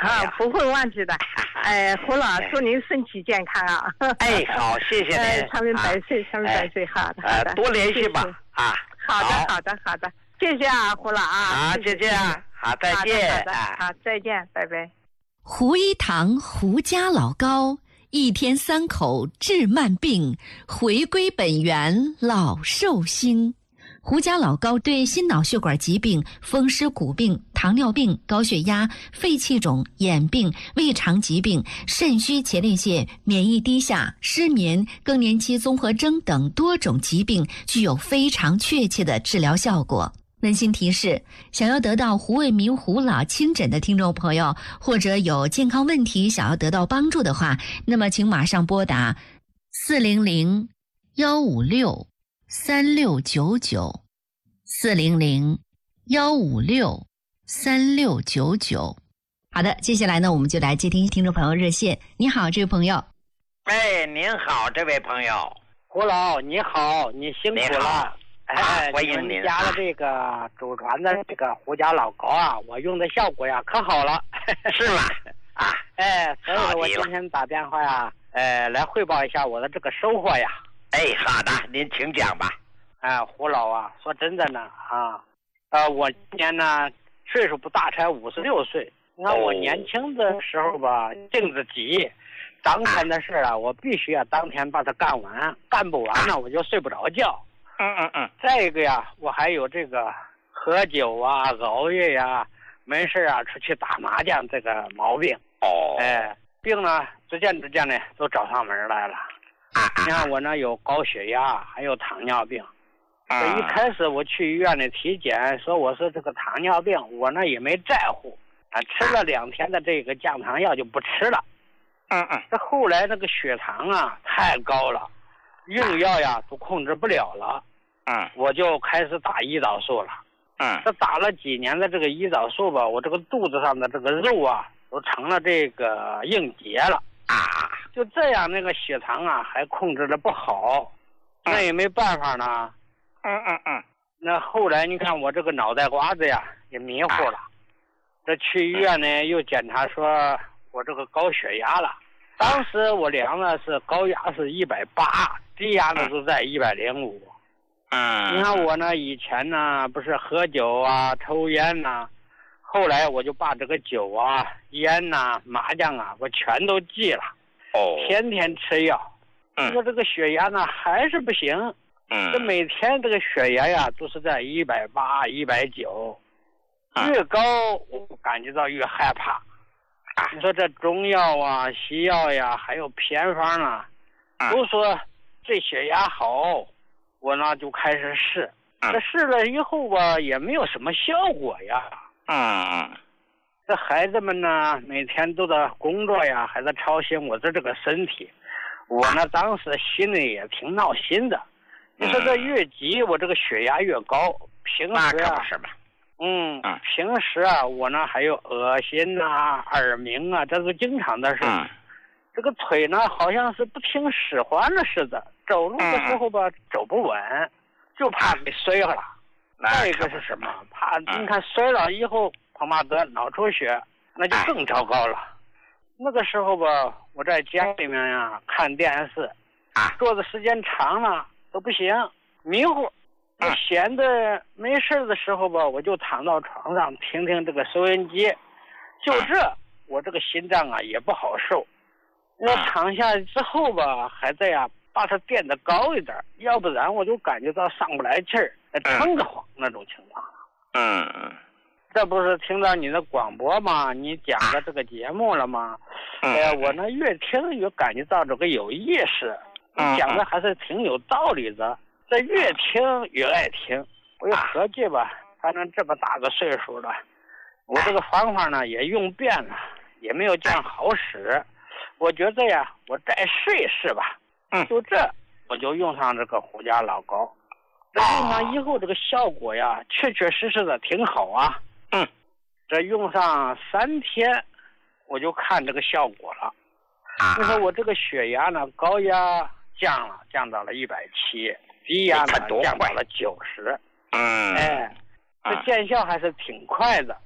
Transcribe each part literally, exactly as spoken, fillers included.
啊，不会忘记的。哎，胡老，祝您身体健康啊！ 哎，好，谢谢您。 哎，长命百岁，长命百岁，好的，好的， 多联系吧。啊， 好的，好的，好的，谢谢啊，胡老啊。 好，谢谢啊，好，再见。 好的，好，再见，拜拜。 胡一堂胡家老高，一天三口治慢病，回归本源老寿星。胡家老高对心脑血管疾病、风湿骨病、糖尿病、高血压、肺气肿、眼病、胃肠疾病、肾虚前列腺、免疫低下、失眠、更年期综合征等多种疾病具有非常确切的治疗效果。温馨提示：想要得到胡卫民胡老亲诊的听众朋友，或者有健康问题想要得到帮助的话，那么请马上拨打四零零幺五六三六九九四零零幺五六三六九九。好的，接下来呢，我们就来接听听众朋友热线。你好，这位朋友。 哎，您好，这位朋友。 胡老，你好，你辛苦了。哎， 欢迎您。 家的这个祖传的这个胡家老高啊，我用的效果呀可好了。 是吗？啊， 哎，所以说我今天打电话呀，呃，来汇报一下我的这个收获呀。 哎，好的，您请讲吧。 哎，胡老啊，说真的呢啊，呃，我今年呢岁数不大，才五十六岁。你看我年轻的时候吧，性子急，当天的事啊，我必须啊当天把它干完，干不完呢我就睡不着觉。 嗯嗯嗯。 再一个呀，我还有这个喝酒啊、熬夜呀、没事啊出去打麻将这个毛病。 哦。 哎，病呢逐渐逐渐的都找上门来了。 啊。 你看我呢有高血压，还有糖尿病。 啊。 一开始我去医院里体检，说我是这个糖尿病，我呢也没在乎，啊，吃了两天的这个降糖药就不吃了。 嗯嗯。 这后来那个血糖啊太高了，用药呀都控制不了了。 嗯。 我就开始打胰岛素了。 嗯。 这打了几年的这个胰岛素吧，我这个肚子上的这个肉啊都成了这个硬结了。 啊。 就这样，那个血糖啊还控制的不好，那也没办法呢。 嗯嗯嗯。 那后来你看我这个脑袋瓜子呀也迷糊了，这去医院呢又检查说我这个高血压了。当时我量的是高压是一百八，低压呢是在一百零五。 嗯。 你看我呢以前呢不是喝酒啊、抽烟呐，后来我就把这个酒啊、烟呐、麻将啊，我全都戒了。 哦。 天天吃药。 嗯。 这个这个血压呢还是不行。 嗯。 这每天这个血压呀都是在一百八、一百九，越高我感觉到越害怕。啊。你说这中药啊、西药呀，还有偏方啊，都说这血压好，我呢就开始试。这试了以后吧，也没有什么效果呀。 嗯嗯。 这孩子们呢，每天都在工作呀，还在操心我的这个身体。我呢，当时心里也挺闹心的。你说这越急，我这个血压越高。平时啊， 是吧？ 嗯，平时啊，我呢还有恶心啊、耳鸣啊，这是经常的事。 嗯。 这个腿呢，好像是不听使唤了似的，走路的时候吧，嗯、走不稳，就怕给摔了。再一个是什么？怕你看摔了以后，恐怕得脑出血，那就更糟糕了。那个时候吧，我在家里面呀看电视，坐的时间长了都不行，迷糊。我闲的没事的时候吧，我就躺到床上听听这个收音机，就这我这个心脏啊也不好受。我躺下之后吧，还在呀把它垫得高一点，要不然我就感觉到上不来气儿，撑得慌那种情况。 嗯嗯。 这不是听到你的广播吗？你讲的这个节目了吗？哎呀，我呢越听越感觉到这个有意思，你讲的还是挺有道理的。这越听越爱听，我又合计吧，反正这么大个岁数了，我这个方法呢也用遍了，也没有见好使。我觉得呀，我再试一试吧。 嗯， 就这，我就用上这个胡家老高。这用上以后，这个效果呀，确确实实的挺好啊。 嗯， 这用上三天，我就看这个效果了。啊，你说我这个血压呢，高压降了，降到了一百七。低压呢降到了九十， 嗯， 哎，这见效还是挺快的。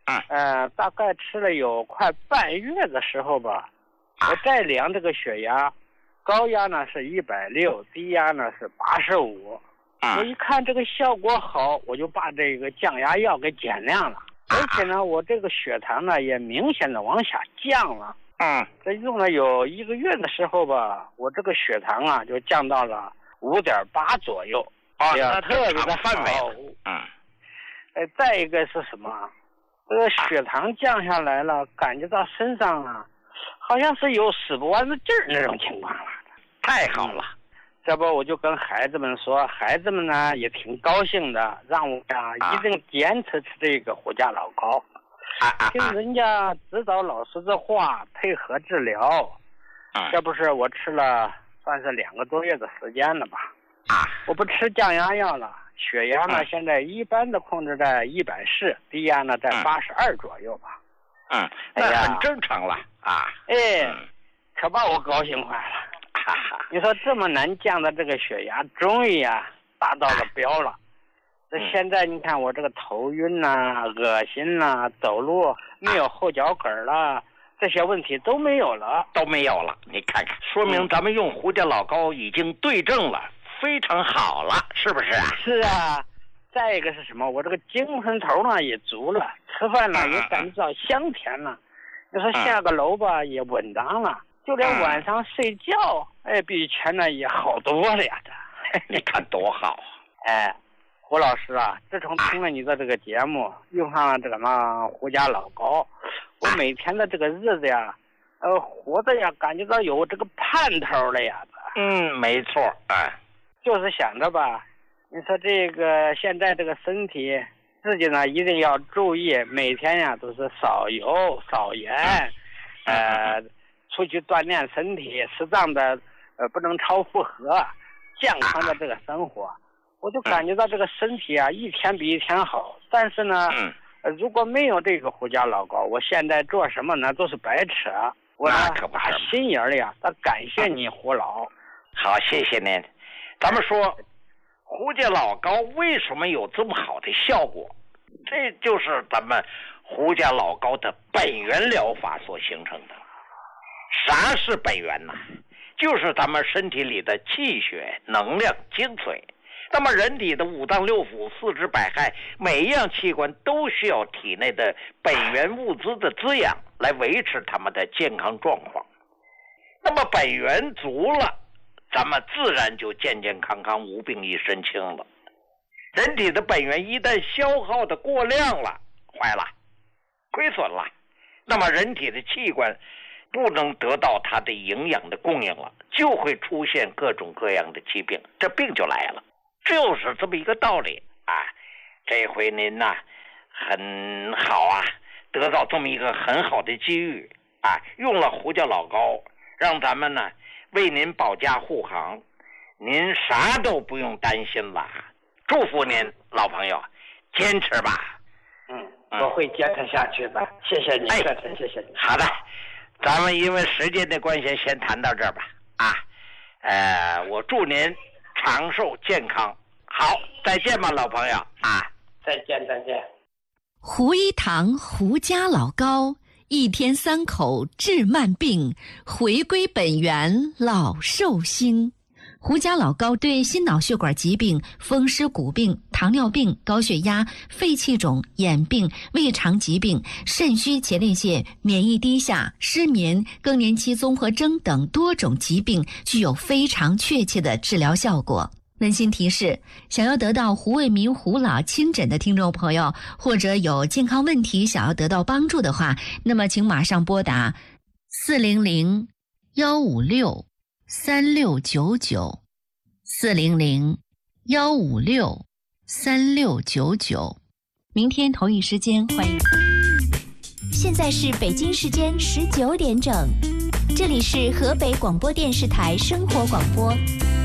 嗯呃，大概吃了有快半月的时候吧，我再量这个血压，高压呢是一百六，低压呢是八十五。我一看这个效果好，我就把这个降压药给减量了，而且呢，我这个血糖呢也明显的往下降了。 嗯， 这用了有一个月的时候吧，我这个血糖啊就降到了五点八左右。 哦， 呀， 那特别的范围。 嗯。哎，再一个是什么？这个血糖降下来了，感觉到身上啊，好像是有使不完的劲儿那种情况了。 太好了。 这不我就跟孩子们说，孩子们呢也挺高兴的，让我呀、啊、一定坚持吃这个虎甲老膏， 啊啊、 听人家指导老师的话，配合治疗。 啊、 这不是我吃了算是两个多月的时间了吧？ 啊， 我不吃降压药了，血压呢、 嗯、 现在一般的控制在一百四，低压呢在八十二左右吧。 嗯，那很正常了啊。 哎， 嗯、 可把我高兴坏了。你说这么难降的这个血压，终于呀、啊、达到了标了。这现在你看我这个头晕呐、啊、恶心呐、啊、走路没有后脚跟了，这些问题都没有了， 都没有了。你看看，说明咱们用虎甲老膏已经对症了，非常好了，是不是啊？ 是啊。再一个是什么？我这个精神头呢也足了，吃饭呢也感觉到香甜了。你说下个楼吧也稳当了。就连晚上睡觉，哎，比以前呢也好多了呀！这， 你看多好！ 哎，胡老师啊，自从听了你的这个节目，用上了这个嘛虎甲老膏，我每天的这个日子呀，呃，活的呀，感觉到有这个盼头了呀！ 嗯，没错，哎， 就是想着吧，你说这个现在这个身体，自己呢一定要注意，每天呀都是少油少盐，呃。出去锻炼身体，适当的呃不能超负荷，健康的这个生活，我就感觉到这个身体啊一天比一天好。但是呢，呃如果没有这个虎甲老膏，我现在做什么呢都是白扯。我呢打心眼里啊，感谢你胡老。 好，谢谢您。咱们说虎甲老膏为什么有这么好的效果？这就是咱们虎甲老膏的本源疗法所形成的。啥是本源呢？就是咱们身体里的气血、能量、精髓。那么人体的五脏六腑、四肢百骸，每一样器官都需要体内的本源物资的滋养，来维持他们的健康状况。那么本源足了，咱们自然就健健康康、无病一身轻了。人体的本源一旦消耗的过量了，坏了，亏损了，那么人体的器官不能得到它的营养的供应了，就会出现各种各样的疾病，这病就来了，就是这么一个道理啊。这回您呐、啊、很好啊，得到这么一个很好的机遇啊，用了虎甲老膏，让咱们呢为您保驾护航，您啥都不用担心了。祝福您，老朋友，坚持吧。 嗯，我会坚持下去的。谢谢你，确实谢谢你。 好的。咱们因为时间的关系，先谈到这儿吧。啊，呃，我祝您长寿健康。好，再见吧，老朋友。啊， 再见，再见。 胡一堂胡家老膏，一天三口治慢病，回归本源老寿星。胡家老膏对心脑血管疾病、风湿骨病、糖尿病、高血压、肺气肿、眼病、胃肠疾病、肾虚前列腺、免疫低下、失眠、更年期综合征等多种疾病具有非常确切的治疗效果。温馨提示：想要得到胡卫民胡老亲诊的听众朋友，或者有健康问题想要得到帮助的话，那么请马上拨打四零零幺五六三六九九四零零幺五六三六九九。明天同一时间欢迎。 现在是北京时间十九点整，这里是河北广播电视台生活广播。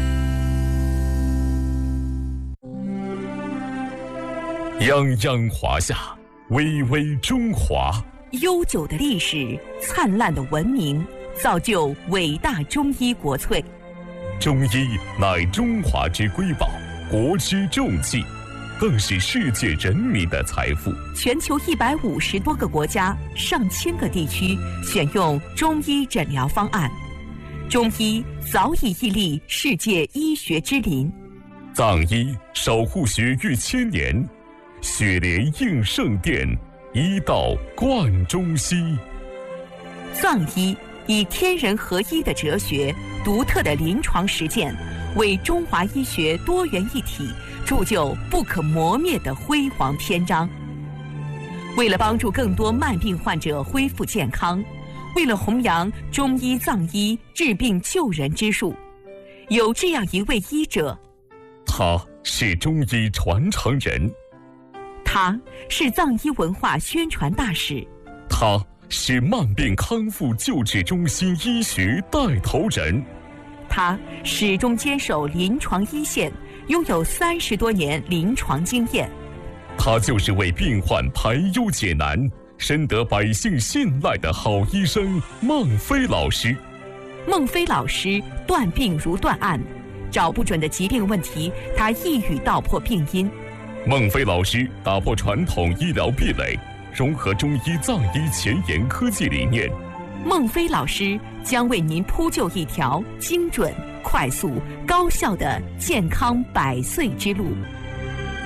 泱泱华夏，巍巍中华。 悠久的历史，灿烂的文明，造就伟大中医国粹。 中医乃中华之瑰宝，国之重器。 更是世界人民的财富。 全球一百五十多个国家、上千个地区选用中医诊疗方案，中医早已屹立世界医学之林。 藏医守护血域千年，血莲应圣殿，医道贯中西。 藏医以天人合一的哲学、独特的临床实践，为中华医学多元一体铸就不可磨灭的辉煌篇章。为了帮助更多慢病患者恢复健康，为了弘扬中医藏医治病救人之术，有这样一位医者， 他是中医传承人， 他是藏医文化宣传大使， 他是慢病康复救治中心医学带头人， 他始终坚守临床一线，拥有三十多年临床经验。 他就是为病患排忧解难、深得百姓信赖的好医生孟非老师。 孟非老师断病如断案，找不准的疾病问题，他一语道破病因。 孟非老师打破传统医疗壁垒，融合中医藏医前沿科技理念。 孟非老师将为您铺就一条精准、快速、高效的健康百岁之路。